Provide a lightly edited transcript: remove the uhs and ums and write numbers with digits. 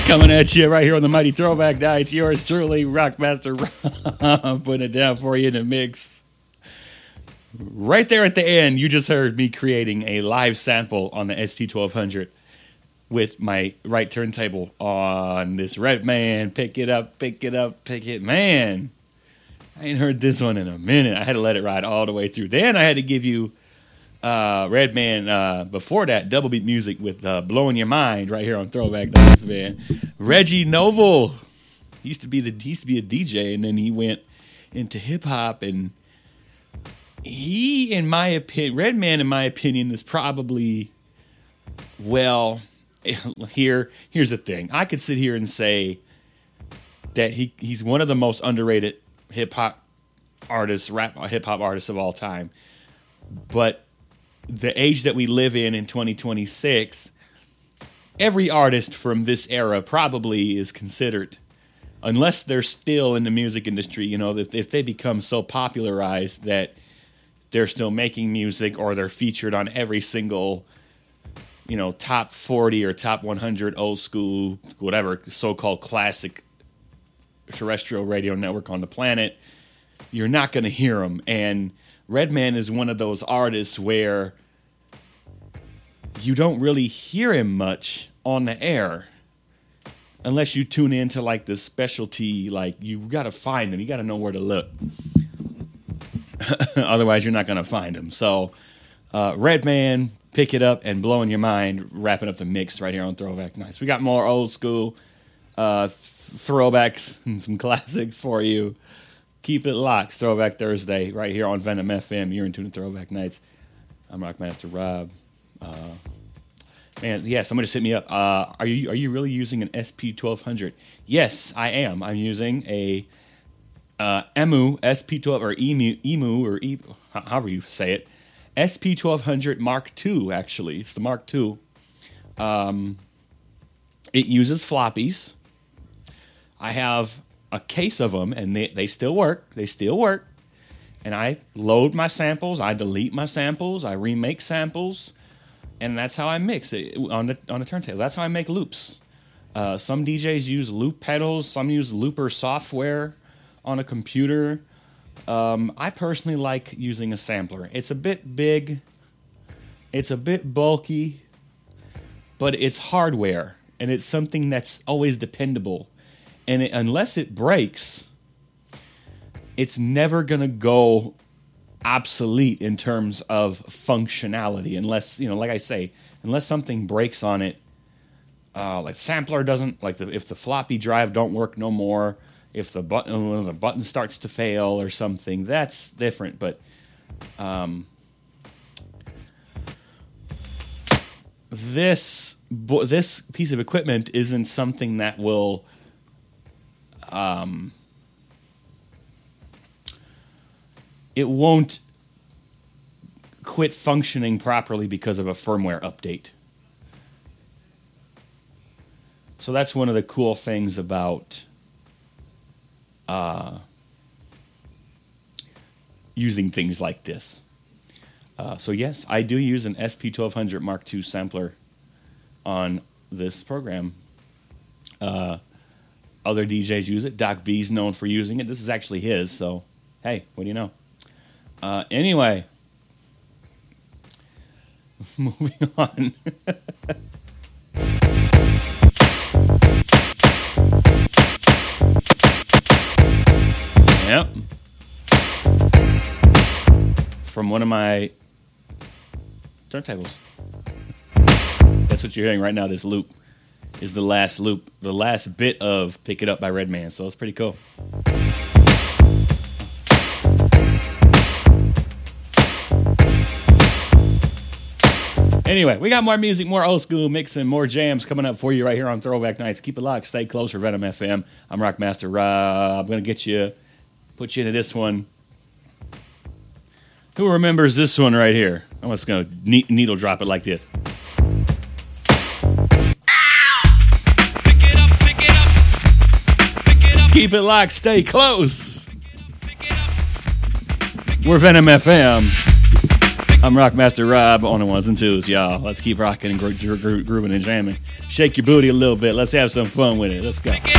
Coming at you right here on the Mighty Throwback Nights. Yours truly, Rockmaster Rob, putting it down for you in the mix. Right there at the end, you just heard me creating a live sample on the SP1200 with my right turntable on this Redman. Pick it up, pick it up, pick it. Man, I ain't heard this one in a minute. I had to let it ride all the way through. Then I had to give you Redman, before that, Double Beat Music with Blowing Your Mind right here on Throwback Nights, man. Reggie Noble he used to be a DJ, and then he went into hip hop, and he, in my opinion, Redman, in my opinion, is probably, well, here's the thing. I could sit here and say that he's one of the most underrated hip hop artists, rap hip hop artists of all time, but the age that we live in 2026, every artist from this era probably is considered, unless they're still in the music industry, you know, if they become so popularized that they're still making music or they're featured on every single, you know, top 40 or top 100 old school, whatever, so-called classic terrestrial radio network on the planet, you're not going to hear them. And Redman is one of those artists where you don't really hear him much on the air unless you tune into like the specialty, like you've got to find him. You got to know where to look. Otherwise, you're not going to find him. So Redman, Pick It Up, and Blowing Your Mind, wrapping up the mix right here on Throwback Nights. We got more old school throwbacks and some classics for you. Keep it locked. Throwback Thursday right here on Venom FM. You're in tune to Throwback Nights. I'm Rockmaster Rob. Man, yeah, somebody just hit me up. Are you really using an SP1200? Yes, I am. I'm using a EMU SP12 or EMU or however you say it. SP1200 Mark II. Actually, it's the Mark II. It uses floppies. I have a case of them, and they still work. They still work. And I load my samples. I delete my samples. I remake samples. And that's how I mix it on the turntable. That's how I make loops. Some DJs use loop pedals. Some use looper software on a computer. I personally like using a sampler. It's a bit big. It's a bit bulky. But it's hardware. And it's something that's always dependable. And unless it breaks, it's never going to go obsolete in terms of functionality. Unless, you know, like I say, unless something breaks on it, like sampler doesn't, like if the floppy drive don't work no more, if the button starts to fail or something, that's different. But this piece of equipment isn't something that will it won't quit functioning properly because of a firmware update. So that's one of the cool things about using things like this. So yes, I do use an SP1200 Mark II sampler on this program. Other DJs use it. Doc B's known for using it. This is actually his, so hey, what do you know? Anyway, moving on. Yep. From one of my turntables. That's what you're hearing right now. This loop is the last loop, the last bit of Pick It Up by Redman. So it's pretty cool. Anyway, we got more music, more old school mixing, more jams coming up for you right here on Throwback Nights. Keep it locked. Stay close for Venom FM. I'm Rockmaster Rob. I'm going to put you into this one. Who remembers this one right here? I'm just going to needle drop it like this. Keep it locked. Stay close. We're Venom FM. I'm Rockmaster Rob on the ones and twos, y'all. Let's keep rocking and grooving and jamming. Shake your booty a little bit. Let's have some fun with it. Let's go.